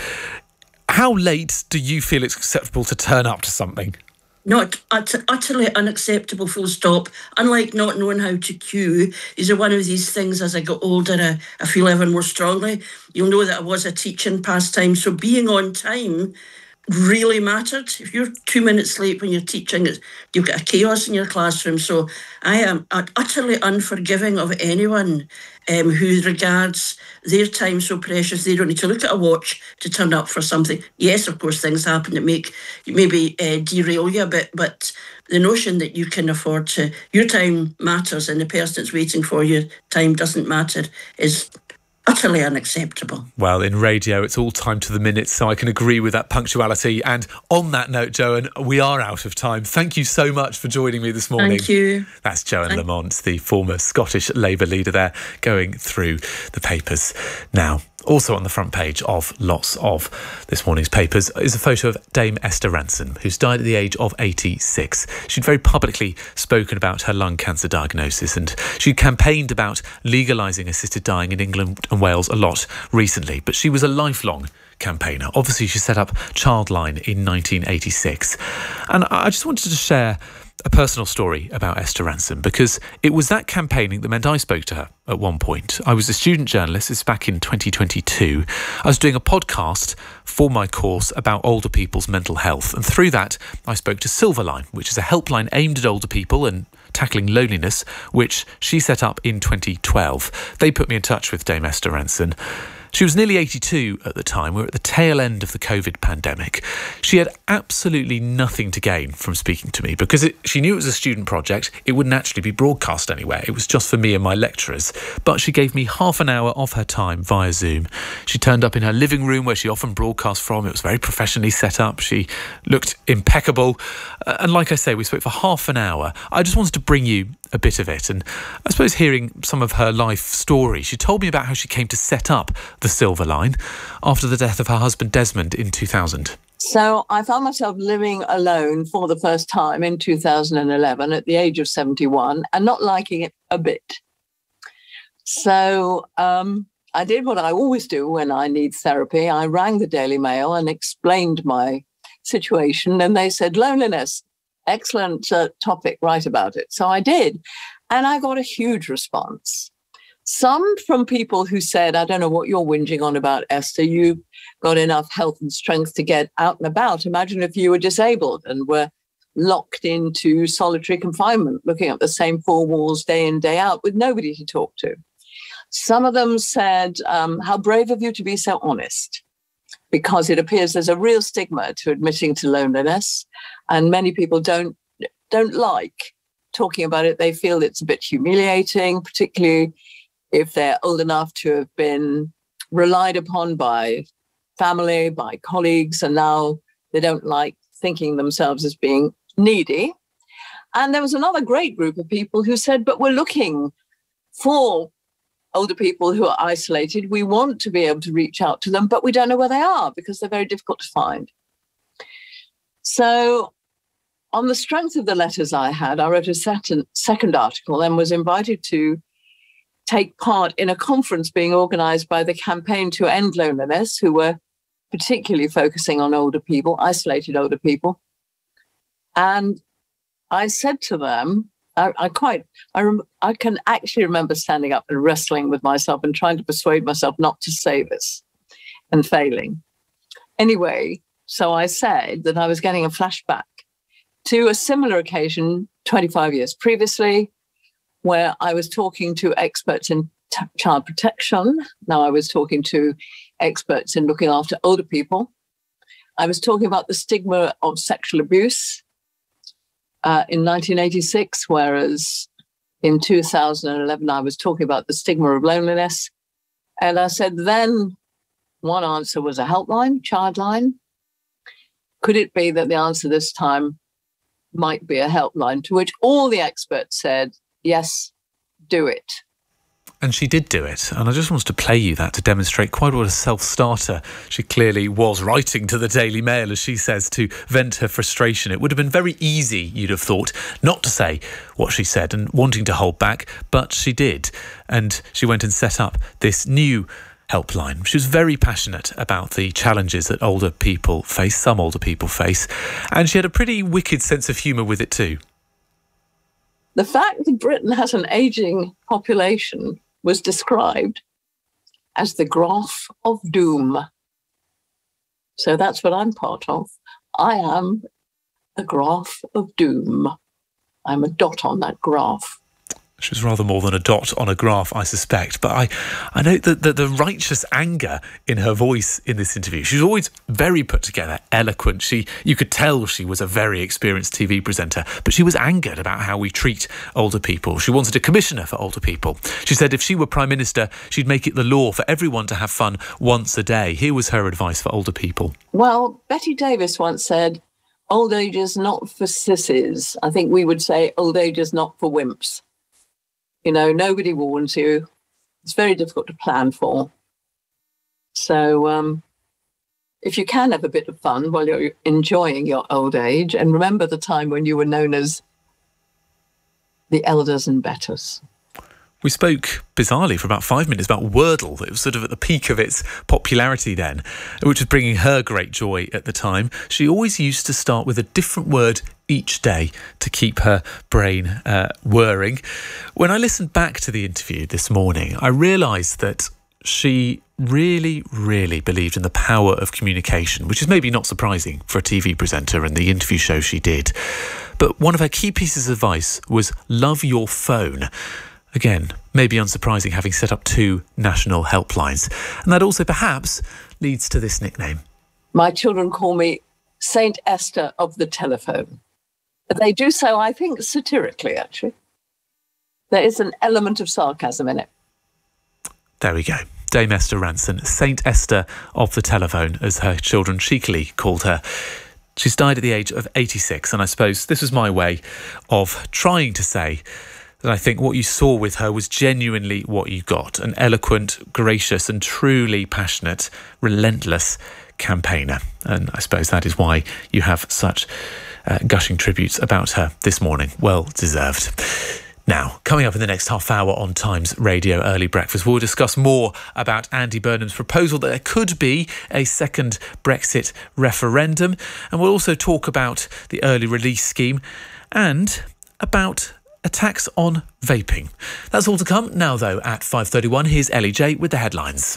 How late do you feel it's acceptable to turn up to something? Not ut- utterly unacceptable, full stop. Unlike not knowing how to queue, these are one of these things as I got older, I, I feel ever more strongly. You'll know that I was a teacher in past time, so being on time really mattered. If you're two minutes late when you're teaching, you've got a chaos in your classroom. So I am utterly unforgiving of anyone um, who regards their time so precious they don't need to look at a watch to turn up for something. Yes, of course, things happen that make maybe uh, derail you a bit, but the notion that you can afford to, your time matters and the person that's waiting for your time doesn't matter is utterly unacceptable. Well, in radio, it's all time to the minute, so I can agree with that punctuality. And on that note, Joan, we are out of time. Thank you so much for joining me this morning. Thank you. That's Joan Thank- Lamont, the former Scottish Labour leader there, going through the papers now. Also on the front page of lots of this morning's papers is a photo of Dame Esther Rantzen, who's died at the age of eighty-six. She'd very publicly spoken about her lung cancer diagnosis, and she campaigned about legalising assisted dying in England and Wales a lot recently. But she was a lifelong campaigner. Obviously, she set up Childline in nineteen eighty-six. And I just wanted to share a personal story about Esther Rantzen, because it was that campaigning that meant I spoke to her at one point. I was a student journalist. It's back in twenty twenty-two. I was doing a podcast for my course about older people's mental health, and through that I spoke to Silverline, which is a helpline aimed at older people and tackling loneliness, which she set up in twenty twelve. They put me in touch with Dame Esther Rantzen. She was nearly eighty-two at the time. We were at the tail end of the COVID pandemic. She had absolutely nothing to gain from speaking to me because it, she knew it was a student project. It wouldn't actually be broadcast anywhere. It was just for me and my lecturers. But she gave me half an hour of her time via Zoom. She turned up in her living room where she often broadcast from. It was very professionally set up. She looked impeccable. Uh, and like I say, we spoke for half an hour. I just wanted to bring you a bit of it. And I suppose hearing some of her life story, she told me about how she came to set up the Silverline after the death of her husband Desmond in two thousand. So I found myself living alone for the first time in two thousand eleven at the age of seventy-one and not liking it a bit. So um, I did what I always do when I need therapy. I rang the Daily Mail and explained my situation, and they said, loneliness, excellent uh, topic, write about it. So I did, and I got a huge response. Some from people who said, I don't know what you're whinging on about, Esther. You've got enough health and strength to get out and about. Imagine if you were disabled and were locked into solitary confinement, looking at the same four walls day in, day out with nobody to talk to. Some of them said, um, how brave of you to be so honest, because it appears there's a real stigma to admitting to loneliness, and many people don't don't like talking about it. They feel it's a bit humiliating, particularly if they're old enough to have been relied upon by family, by colleagues, and now they don't like thinking themselves as being needy. And there was another great group of people who said, but we're looking for older people who are isolated. We want to be able to reach out to them, but we don't know where they are because they're very difficult to find. So on the strength of the letters I had, I wrote a second, second article and was invited to take part in a conference being organised by the Campaign to End Loneliness, who were particularly focusing on older people, isolated older people. And I said to them, I, I quite, I, rem, I can actually remember standing up and wrestling with myself and trying to persuade myself not to say this and failing. Anyway, so I said that I was getting a flashback to a similar occasion twenty-five years previously, where I was talking to experts in t- child protection. Now I was talking to experts in looking after older people. I was talking about the stigma of sexual abuse uh, in nineteen eighty-six, whereas in two thousand eleven, I was talking about the stigma of loneliness. And I said, then one answer was a helpline, Childline. Could it be that the answer this time might be a helpline? To which all the experts said, yes, do it. And she did do it. And I just wanted to play you that to demonstrate quite what a self-starter she clearly was, writing to the Daily Mail, as she says, to vent her frustration. It would have been very easy, you'd have thought, not to say what she said and wanting to hold back, but she did. And she went and set up this new helpline. She was very passionate about the challenges that older people face, some older people face, and she had a pretty wicked sense of humour with it too. The fact that Britain has an ageing population was described as the graph of doom. So that's what I'm part of. I am a graph of doom. I'm a dot on that graph. She was rather more than a dot on a graph, I suspect. But I, I note that the, the righteous anger in her voice in this interview. She was always very put together, eloquent. She, you could tell she was a very experienced T V presenter, but she was angered about how we treat older people. She wanted a commissioner for older people. She said if she were Prime Minister, she'd make it the law for everyone to have fun once a day. Here was her advice for older people. Well, Betty Davis once said, old age is not for sissies. I think we would say old age is not for wimps. You know, nobody warns you. It's very difficult to plan for. So um, if you can have a bit of fun while you're enjoying your old age, and remember the time when you were known as the elders and betters. We spoke, bizarrely, for about five minutes about Wordle. It was sort of at the peak of its popularity then, which was bringing her great joy at the time. She always used to start with a different word each day to keep her brain uh, whirring. When I listened back to the interview this morning, I realised that she really, really believed in the power of communication, which is maybe not surprising for a T V presenter and the interview show she did. But one of her key pieces of advice was love your phone. Again, maybe unsurprising, having set up two national helplines. And that also perhaps leads to this nickname. My children call me Saint Esther of the telephone. They do so, I think, satirically, actually. There is an element of sarcasm in it. There we go. Dame Esther Rantzen, Saint Esther of the telephone, as her children cheekily called her. She's died at the age of eighty-six, and I suppose this was my way of trying to say that I think what you saw with her was genuinely what you got. An eloquent, gracious and truly passionate, relentless campaigner. And I suppose that is why you have such uh, gushing tributes about her this morning. Well deserved. Now, coming up in the next half hour on Times Radio Early Breakfast, we'll discuss more about Andy Burnham's proposal that there could be a second Brexit referendum. And we'll also talk about the early release scheme and about a tax on vaping. That's all to come now, though, at five thirty-one. Here's Ellie J with the headlines.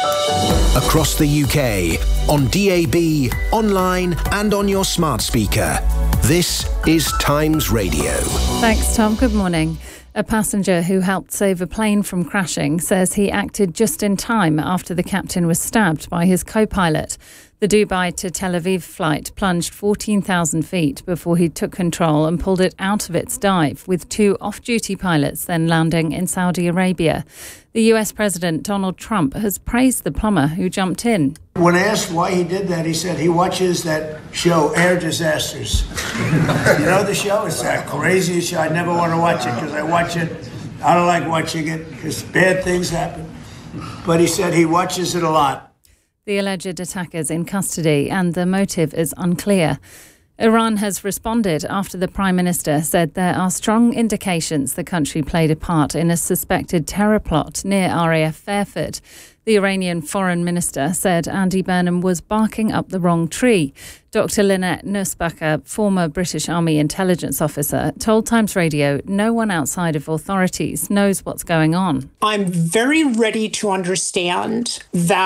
Across the U K, on D A B, online and on your smart speaker. This is Times Radio. Thanks, Tom. Good morning. A passenger who helped save a plane from crashing says he acted just in time after the captain was stabbed by his co-pilot. The Dubai to Tel Aviv flight plunged fourteen thousand feet before he took control and pulled it out of its dive, with two off-duty pilots then landing in Saudi Arabia. The U S President Donald Trump has praised the plumber who jumped in. When asked why he did that, he said he watches that show, Air Disasters. You know the show? It's that crazy show. I never want to watch it because I watch it. I don't like watching it because bad things happen. But he said he watches it a lot. The alleged attackers in custody and the motive is unclear. Iran has responded after the Prime Minister said there are strong indications the country played a part in a suspected terror plot near R A F Fairford. The Iranian Foreign Minister said Andy Burnham was barking up the wrong tree. Doctor Lynette Nussbacher, former British Army intelligence officer, told Times Radio no one outside of authorities knows what's going on. I'm very ready to understand that